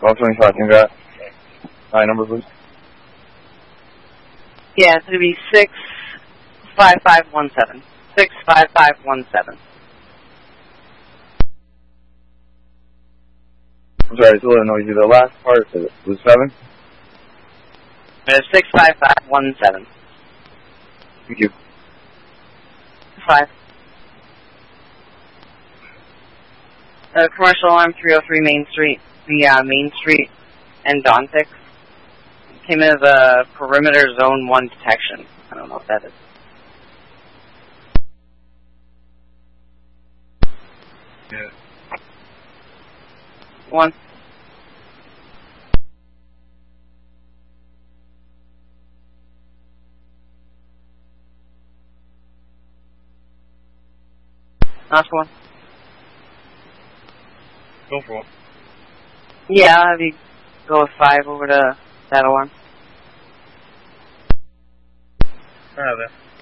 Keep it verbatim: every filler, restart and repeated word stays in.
twelve twenty-five, congrats. My number, please. Yeah, it's going to be six five five one seven. six five five one seven. I'm sorry, it's a little noisy. The last part was seven? It's six five five one seven. Thank you. Five. Uh, commercial alarm three oh three Main Street, the uh, Main Street and Donfix. Came in as a perimeter zone one detection. I don't know what that is. Yeah. One. Last one. Go for it. Yeah, I'll have you go with five over to that alarm. All right, then.